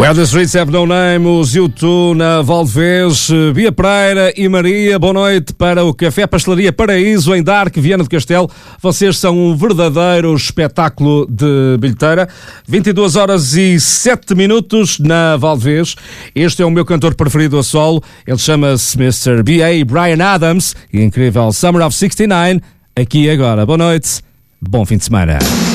Where the Streets Have No Name, os U2 na Valdevez, Bia Pereira e Maria, boa noite para o Café Pastelaria Paraíso em Darque, Viana do Castelo. Vocês são um verdadeiro espetáculo de bilheteira. 22 horas e 7 minutos na Valdevez. Este é o meu cantor preferido a solo. Ele chama-se Mr. B.A. Brian Adams e incrível Summer of 69. Aqui e agora. Boa noite, bom fim de semana.